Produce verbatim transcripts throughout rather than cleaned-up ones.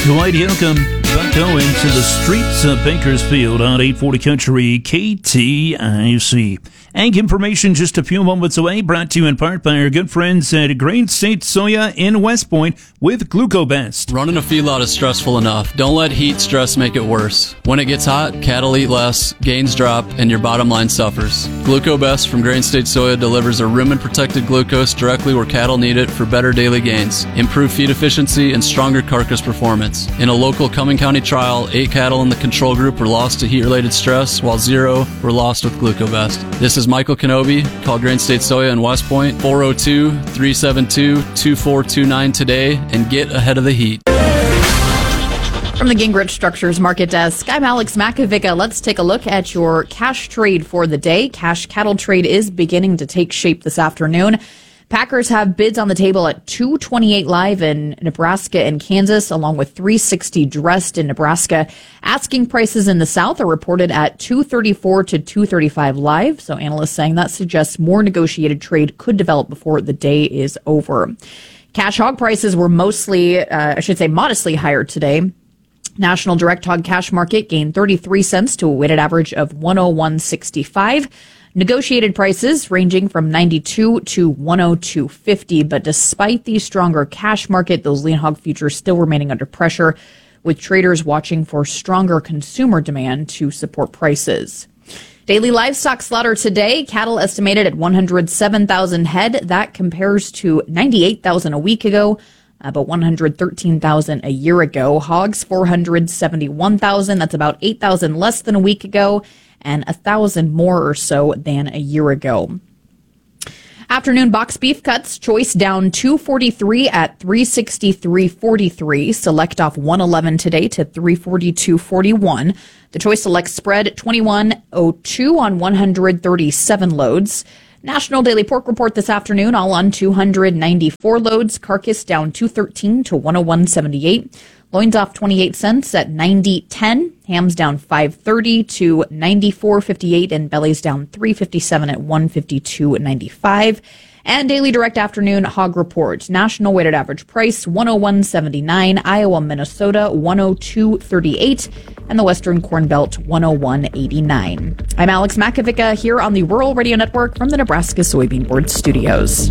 Dwight Yoakam going to the streets of Bakersfield on eight forty Country K T I C. Ag information just a few moments away, brought to you in part by our good friends at Grain State Soya in West Point with GlucoBest. Running a feedlot is stressful enough. Don't let heat stress make it worse. When it gets hot, cattle eat less, gains drop, and your bottom line suffers. GlucoBest from Grain State Soya delivers a rumen-protected glucose directly where cattle need it for better daily gains, improved feed efficiency, and stronger carcass performance. In a local Cumming County trial, eight cattle in the control group were lost to heat-related stress, while zero were lost with GlucoBest. This is Michael Kenobi. Call Grain State Soya in West Point, four oh two, three seven two, two four two nine today, and get ahead of the heat. From the Gingrich Structures Market Desk, I'm Alex Makovica. Let's take a look at your cash trade for the day. Cash cattle trade is beginning to take shape this afternoon. Packers have bids on the table at two twenty-eight live in Nebraska and Kansas, along with three sixty dressed in Nebraska. Asking prices in the South are reported at two thirty-four to two thirty-five live. So analysts saying that suggests more negotiated trade could develop before the day is over. Cash hog prices were mostly, uh, I should say modestly higher today. National direct hog cash market gained thirty-three cents to a weighted average of one oh one sixty-five. Negotiated prices ranging from ninety-two to one oh two fifty, but despite the stronger cash market, those lean hog futures still remaining under pressure, with traders watching for stronger consumer demand to support prices. Daily livestock slaughter today, cattle estimated at one hundred seven thousand head. That compares to ninety-eight thousand a week ago, about one hundred thirteen thousand a year ago. Hogs, four hundred seventy-one thousand. That's about eight thousand less than a week ago, and one thousand more or so than a year ago. Afternoon box beef cuts, choice down two forty-three at three sixty-three forty-three. Select off one eleven today to three forty-two forty-one. The choice select spread twenty-one oh two on one hundred thirty-seven loads. National Daily Pork Report this afternoon, all on two hundred ninety-four loads. Carcass down two thirteen to one oh one seventy-eight. Loins off twenty-eight cents at ninety ten. Hams down five thirty to ninety-four fifty-eight, and bellies down three fifty-seven at one fifty-two ninety-five. And Daily Direct Afternoon Hog Report. National weighted average price one oh one seventy-nine. Iowa, Minnesota one oh two thirty-eight, and the Western Corn Belt one oh one eighty-nine. I'm Alex Makovica here on the Rural Radio Network from the Nebraska Soybean Board Studios.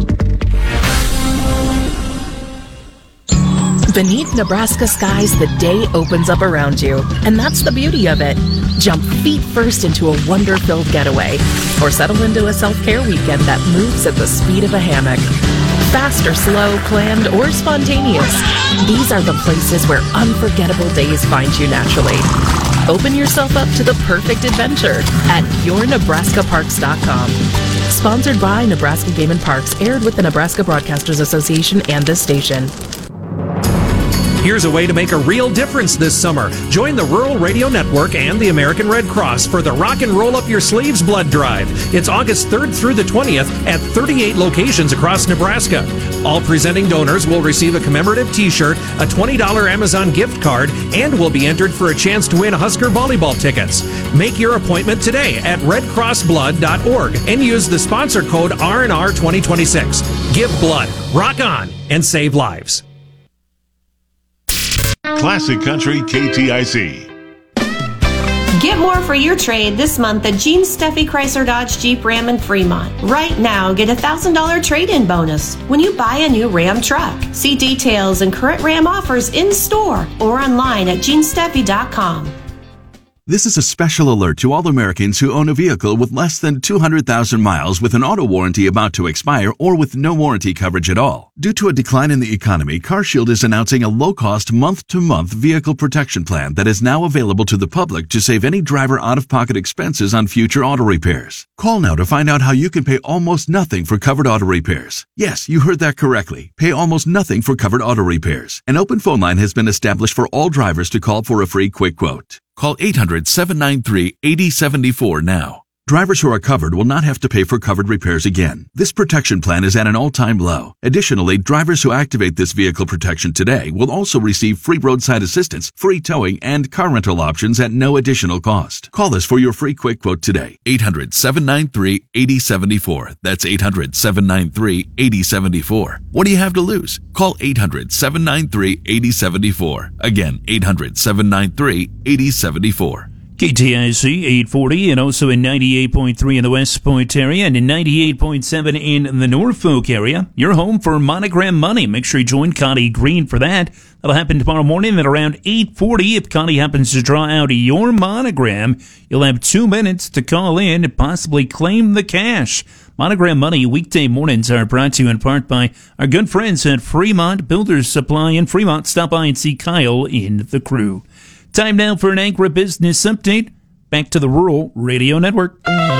Beneath Nebraska skies, the day opens up around you. And that's the beauty of it. Jump feet first into a wonder-filled getaway, or settle into a self-care weekend that moves at the speed of a hammock. Fast or slow, planned or spontaneous, these are the places where unforgettable days find you naturally. Open yourself up to the perfect adventure at your nebraska parks dot com. Sponsored by Nebraska Game and Parks, aired with the Nebraska Broadcasters Association and this station. Here's a way to make a real difference this summer. Join the Rural Radio Network and the American Red Cross for the Rock and Roll Up Your Sleeves Blood Drive. It's August third through the twentieth at thirty-eight locations across Nebraska. All presenting donors will receive a commemorative t-shirt, a twenty dollars Amazon gift card, and will be entered for a chance to win Husker volleyball tickets. Make your appointment today at red cross blood dot org and use the sponsor code R and R twenty twenty-six. Give blood, rock on, and save lives. Classic Country K T I C. Get more for your trade this month at Gene Steffi Chrysler Dodge Jeep Ram in Fremont. Right now, get a one thousand dollars trade-in bonus when you buy a new Ram truck. See details and current Ram offers in store or online at gene steffi dot com. This is a special alert to all Americans who own a vehicle with less than two hundred thousand miles with an auto warranty about to expire or with no warranty coverage at all. Due to a decline in the economy, CarShield is announcing a low-cost month-to-month vehicle protection plan that is now available to the public to save any driver out-of-pocket expenses on future auto repairs. Call now to find out how you can pay almost nothing for covered auto repairs. Yes, you heard that correctly. Pay almost nothing for covered auto repairs. An open phone line has been established for all drivers to call for a free quick quote. Call eight hundred, seven nine three, eight oh seven four now. Drivers who are covered will not have to pay for covered repairs again. This protection plan is at an all-time low. Additionally, drivers who activate this vehicle protection today will also receive free roadside assistance, free towing, and car rental options at no additional cost. Call us for your free quick quote today. eight hundred, seven nine three, eight zero seven four. That's eight hundred, seven nine three, eight zero seven four. What do you have to lose? Call eight hundred, seven nine three, eight zero seven four. Again, eight hundred, seven nine three, eight zero seven four. K T I C eight forty and also in ninety-eight point three in the West Point area and in ninety-eight point seven in the Norfolk area. You're home for Monogram Money. Make sure you join Connie Green for that. That'll happen tomorrow morning at around eight forty. If Connie happens to draw out your monogram, you'll have two minutes to call in and possibly claim the cash. Monogram Money weekday mornings are brought to you in part by our good friends at Fremont Builders Supply in Fremont. Stop by and see Kyle in the crew. Time now for an agribusiness update. Back to the Rural Radio Network.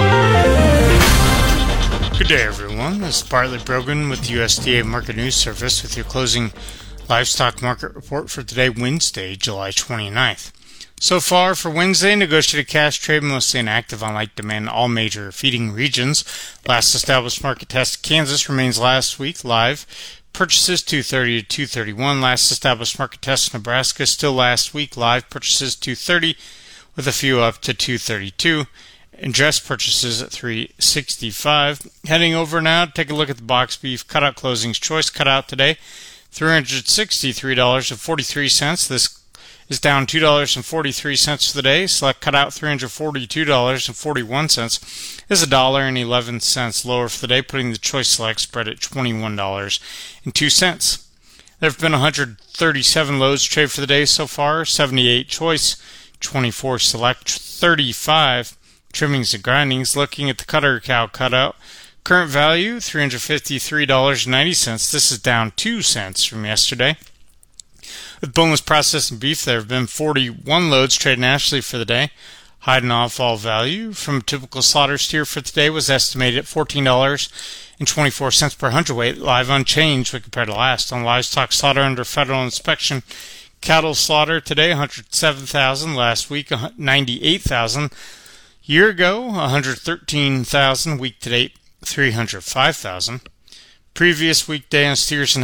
Good day, everyone. This is Bartlett Brogan with the U S D A Market News Service with your closing livestock market report for today, Wednesday, July twenty-ninth. So far for Wednesday, negotiated cash trade mostly inactive on light demand in all major feeding regions. Last established market test, Kansas remains last week live. Purchases two thirty to two thirty-one. Last established market test, Nebraska still last week live. Purchases two thirty with a few up to two thirty-two. And dress purchases at three sixty-five. Heading over now, take a look at the box beef cutout closings. Choice cutout today, three hundred sixty-three dollars and forty-three cents. This is down two dollars and forty-three cents for the day. Select cutout three hundred forty-two dollars and forty-one cents is a dollar and eleven cents lower for the day, putting the choice select spread at twenty-one dollars and two cents. There have been one hundred thirty-seven loads traded for the day so far, seventy-eight choice, twenty-four select, thirty-five trimmings and grindings. Looking at the cutter cow cutout, current value three hundred fifty-three dollars and ninety cents. This is down two cents from yesterday. With boneless processing beef, there have been forty-one loads traded nationally for the day. Hide and offal value from a typical slaughter steer for today was estimated at fourteen dollars and twenty-four cents per hundredweight, live unchanged when compared to last. On livestock slaughter under federal inspection, cattle slaughter today one hundred seven thousand, last week ninety-eight thousand, year ago one hundred thirteen thousand, week to date three hundred five thousand. Previous weekday on steers and